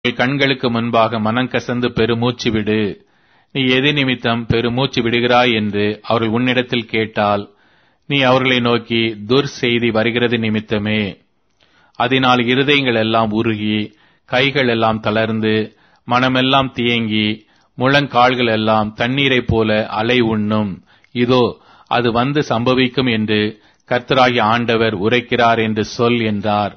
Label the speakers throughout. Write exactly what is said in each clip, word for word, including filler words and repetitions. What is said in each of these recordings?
Speaker 1: உங்கள் கண்களுக்கு முன்பாக மனங்கசந்து பெருமூச்சு விடு. நீ எது நிமித்தம் பெருமூச்சு விடுகிறாய் என்று அவர்கள் உன்னிடத்தில் கேட்டால், நீ அவர்களை நோக்கி துர் செய்தி வருகிறது நிமித்தமே. அதனால் இருதயங்கள் எல்லாம் உருகி, கைகள் எல்லாம் தளர்ந்து, மனமெல்லாம் தியங்கி, முழங்கால்கள் எல்லாம் தண்ணீரைப் போல அலை உண்ணும். இதோ அது வந்து சம்பவிக்கும் என்று கர்த்தராகிய ஆண்டவர் உரைக்கிறார் என்று சொல் என்றார்.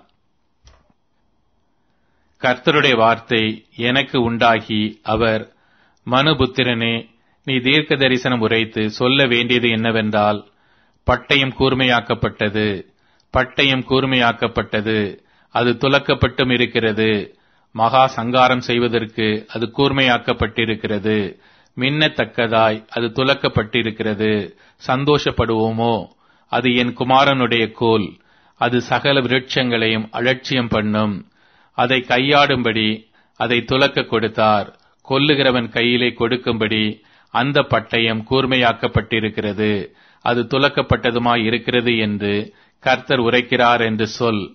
Speaker 1: கர்த்தருடைய வார்த்தை எனக்கு உண்டாகி அவர், மனுபுத்திரனே, நீ தீர்க்க தரிசனம் உரைத்து சொல்ல வேண்டியது என்னவென்றால், பட்டயம் கூர்மையாக்கப்பட்டது, பட்டயம் கூர்மையாக்கப்பட்டது, அது துலக்கப்பட்டும் இருக்கிறது. மகா சங்காரம் செய்வதற்கு அது கூர்மையாக்கப்பட்டிருக்கிறது. மின்னத்தக்கதாய் அது துலக்கப்பட்டிருக்கிறது. சந்தோஷப்படுவோமோ? அது என் குமாரனுடைய கோல். அது சகல விருட்சங்களையும் அலட்சியம் பண்ணும். அதை கையாடும்படி அதை துலக்க கொடுத்தார். கொல்லுகிறவன் கையிலே கொடுக்கும்படி அந்த பட்டயம் கூர்மையாக்கப்பட்டிருக்கிறது. அது துலக்கப்பட்டதுமாய் இருக்கிறது என்று கர்த்தர் உரைக்கிறார் என்று சொல்.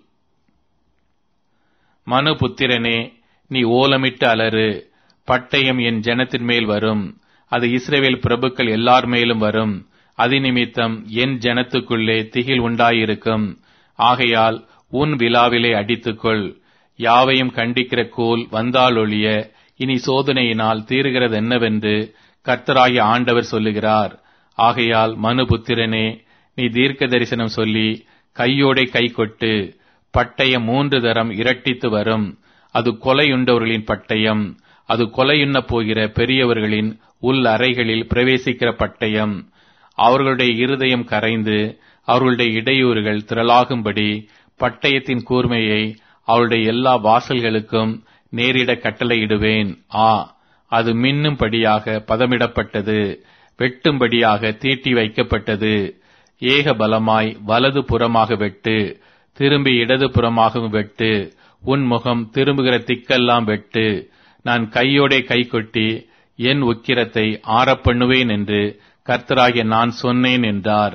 Speaker 1: மனுபுத்திரனே, நீ ஓலமிட்டு அலறு. பட்டயம் என் ஜனத்தின் மேல் வரும். அது இஸ்ரவேல் பிரபுக்கள் எல்லார் மேலும் வரும். அதிநிமித்தம் என் ஜனத்துக்குள்ளே திகில் உண்டாயிருக்கும். ஆகையால் உன் விலாவிலே அடித்துக்கொள். யாவையும் கண்டிக்கிற கோல் வந்தாலொழிய இனி சோதனையினால் தீருகிறது என்னவென்று கர்த்தராகிய ஆண்டவர் சொல்லுகிறார். ஆகையால் மனுபுத்திரனே, நீ தீர்க்க தரிசனம் சொல்லி கையோடே கை கொட்டு. பட்டயம் மூன்று தரம் இரட்டித்து வரும். அது கொலையுண்டவர்களின் பட்டயம். அது கொலையுண்ண போகிற பெரியவர்களின் உள் அறைகளில் பிரவேசிக்கிற பட்டயம். அவர்களுடைய இருதயம் கரைந்து அவர்களுடைய இடையூறுகள் திரளாகும்படி பட்டயத்தின் கூர்மையை அவருடைய எல்லா வாசல்களுக்கும் நேரிட கட்டளையிடுவேன். ஆ, அது மின்னும்படியாக பதமிடப்பட்டது, வெட்டும்படியாக தீட்டி வைக்கப்பட்டது. ஏக பலமாய் வலது புறமாக வெட்டு, திரும்பி இடது புறமாகவும் வெட்டு. உன் முகம் திரும்புகிற திக்கெல்லாம் வெட்டு. நான் கையோடே கை கொட்டி என் உக்கிரத்தை ஆறப்பண்ணுவேன் என்று கர்த்தராகிய நான் சொன்னேன் என்றார்.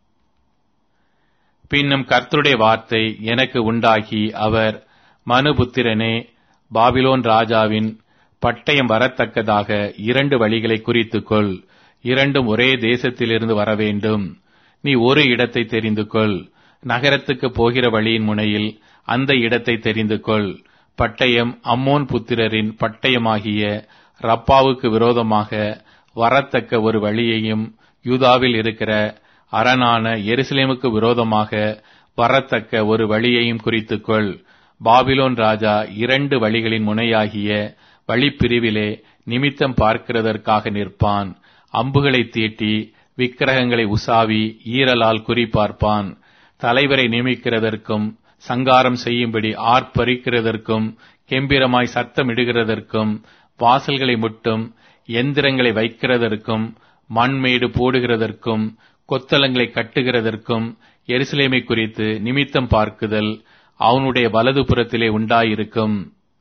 Speaker 1: பின்னும் கர்த்தருடைய வார்த்தை எனக்கு உண்டாகி அவர், மனுபுத்திரனே, பாபிலோன் ராஜாவின் பட்டயம் வரத்தக்கதாக இரண்டு வழிகளை குறித்துக்கொள். இரண்டும் ஒரே தேசத்திலிருந்து வர வேண்டும். நீ ஒரு இடத்தை தெரிந்து கொள். நகரத்துக்கு போகிற வழியின் முனையில் அந்த இடத்தை தெரிந்து கொள். பட்டயம் அம்மோன் புத்திரரின் பட்டயமாகிய ரப்பாவுக்கு விரோதமாக வரத்தக்க ஒரு வழியையும், யூதாவில் இருக்கிற அரணான எருசலேமுக்கு விரோதமாக வரத்தக்க ஒரு வழியையும் குறித்துக்கொள். பாபிலோன் ராஜா இரண்டு வழிகளின் முனையாகிய வழிப்பிரிவிலே நிமித்தம் பார்க்கிறதற்காக நிற்பான். அம்புகளை தீட்டி விக்கிரகங்களை உசாவி ஈரலால் குறிப்பார்ப்பான். தலைவரை நியமிக்கிறதற்கும் சங்காரம் செய்யும்படி ஆர்ப்பரிக்கிறதற்கும் கெம்பிரமாய் சத்தமிடுகிறதற்கும் வாசல்களை முட்டும் எந்திரங்களை வைக்கிறதற்கும் மண்மேடு போடுகிறதற்கும் கொத்தளங்களை கட்டுகிறதற்கும் எருசலேமை குறித்து நிமித்தம் பார்க்குதல் அவனுடைய வலது புறத்திலே உண்டாயிருக்கும்.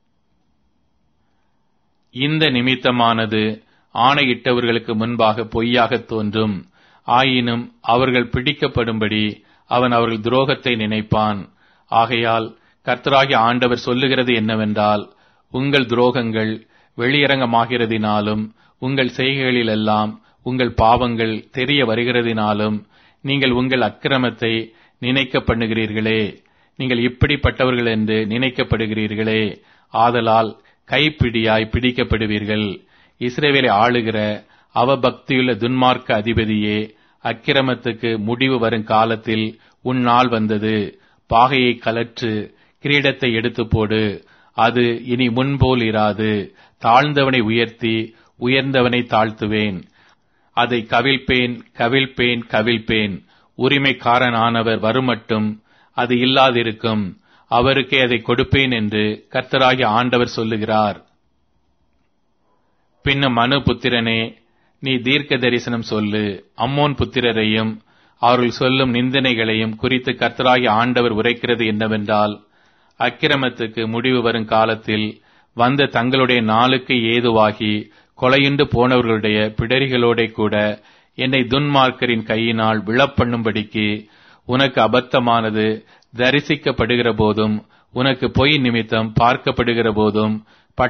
Speaker 1: இந்த நிமித்தமானது ஆணையிட்டவர்களுக்கு முன்பாக பொய்யாக தோன்றும். ஆயினும் அவர்கள் பிடிக்கப்படும்படி அவன் அவர்கள் துரோகத்தை நினைப்பான். ஆகையால் கர்த்தராகிய ஆண்டவர் சொல்லுகிறது என்னவென்றால், உங்கள் துரோகங்கள் வெளியரங்கமாகிறதினாலும் உங்கள் செய்கைகளிலெல்லாம் உங்கள் பாவங்கள் தெரிய வருகிறதினாலும் நீங்கள் உங்கள் அக்கிரமத்தை நினைக்க பண்ணுகிறீர்களே. நீங்கள் இப்படிப்பட்டவர்கள் என்று நினைக்கப்படுகிறீர்களே. ஆதலால் கைப்பிடியாய் பிடிக்கப்படுவீர்கள். இஸ்ரவேலை ஆளுகிற அவபக்தியுள்ள துன்மார்க்க அதிபதியே, அக்கிரமத்துக்கு முடிவு வரும் காலத்தில் உன் நாள் வந்தது. பாகையை கலற்று, கிரீடத்தை எடுத்து போடு. அது இனி முன்போல் இராது. தாழ்ந்தவனை உயர்த்தி உயர்ந்தவனை தாழ்த்துவேன். அதை கவிழ்ப்பேன், கவிழ்ப்பேன், கவிழ்ப்பேன். உரிமைக்காரனானவர் வருமட்டும் அது இல்லாதிருக்கும். அவருக்கே அதை கொடுப்பேன் என்று கர்த்தராகிய ஆண்டவர் சொல்லுகிறார். பின்னும் மனுபுத்திரனே, நீ தீர்க்க தரிசனம் சொல்லு. அம்மோன் புத்திரரையும் அவர்கள் சொல்லும் நிந்தனைகளையும் குறித்து கர்த்தராகிய ஆண்டவர் உரைக்கிறது என்னவென்றால், அக்கிரமத்துக்கு முடிவு வரும் காலத்தில் வந்த தங்களுடைய நாளுக்கு ஏதுவாகி கொலையுண்டு போனவர்களுடைய பிடரிகளோட கூட என்னை துன்மார்க்கரின் கையினால் விழப்பண்ணும்படிக்கு உனக்கு அபத்தமானது தரிசிக்கப்படுகிற போதும் உனக்கு பொய் நிமித்தம் பார்க்கப்படுகிற போதும்